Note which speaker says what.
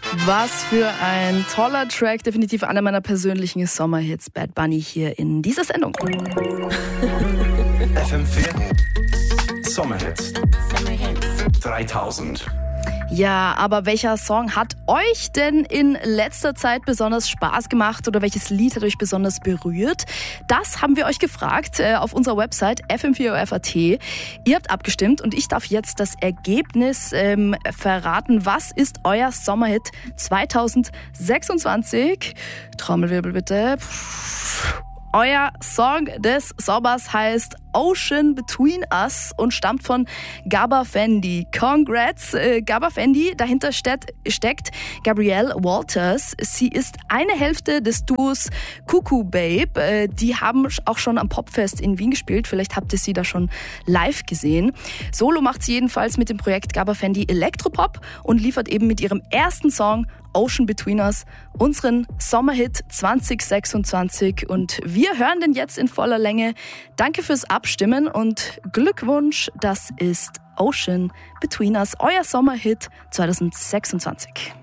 Speaker 1: Was für ein toller Track, definitiv einer meiner persönlichen Sommerhits. Bad Bunny hier in dieser Sendung.
Speaker 2: FM4 Sommerhits 3000.
Speaker 1: Ja, aber welcher Song hat euch denn in letzter Zeit besonders Spaß gemacht oder welches Lied hat euch besonders berührt? Das haben wir euch gefragt auf unserer Website fm4.at. Ihr habt abgestimmt und ich darf jetzt das Ergebnis verraten. Was ist euer Sommerhit 2026? Trommelwirbel bitte. Euer Song des Sommers heißt Ocean Between Us und stammt von Gabba Fendi. Congrats, Gabba Fendi. Dahinter steckt Gabrielle Walters. Sie ist eine Hälfte des Duos Cuckoo Babe. Die haben auch schon am Popfest in Wien gespielt. Vielleicht habt ihr sie da schon live gesehen. Solo macht sie jedenfalls mit dem Projekt Gabba Fendi Elektropop und liefert eben mit ihrem ersten Song Ocean Between Us unseren Sommerhit 2026. Und wir hören den jetzt in voller Länge. Danke fürs Abstimmen und Glückwunsch, das ist Ocean Between Us, euer Sommerhit 2026.